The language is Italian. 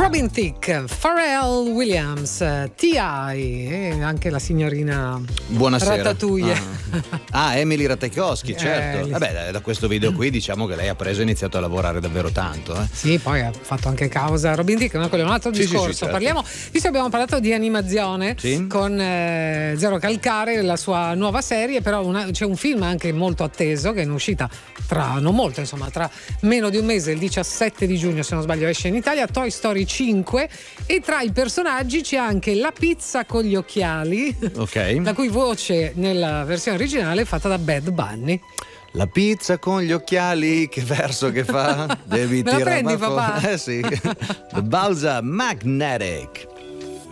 Robin Thicke, Pharrell Williams, T.I. e anche la signorina Buonasera. Ratatouille. Emily Ratajkowski, certo. Vabbè, da questo video qui diciamo che lei ha iniziato a lavorare davvero tanto. Sì, poi ha fatto anche causa Robin Thicke, ma quello è un altro discorso. Sì, certo. Parliamo, visto abbiamo parlato di animazione con Zero Calcare, la sua nuova serie, però c'è un film anche molto atteso che è in uscita tra meno di un mese, il 17 di giugno se non sbaglio esce in Italia, Toy Story 5, e tra i personaggi c'è anche la pizza con gli occhiali, la cui voce nella versione originale è fatta da Bad Bunny. La pizza con gli occhiali, che verso che fa? Devi Me la tirare prendi, papà? Sì. The Balsa Magnetic.